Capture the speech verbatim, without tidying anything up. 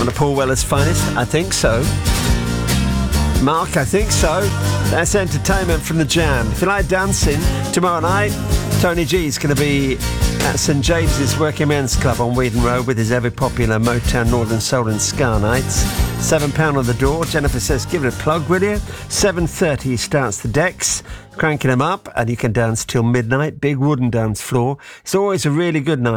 One of Paul Weller's finest? I think so. Mark, I think so. That's entertainment from the Jam. If you like dancing, tomorrow night, Tony G's going to be at St James's Working Men's Club on Whedon Road with his ever popular Motown, Northern Soul and Ska nights. seven pounds on the door. Jennifer says, give it a plug, will you? seven thirty he starts the decks, cranking them up, and you can dance till midnight. Big wooden dance floor. It's always a really good night.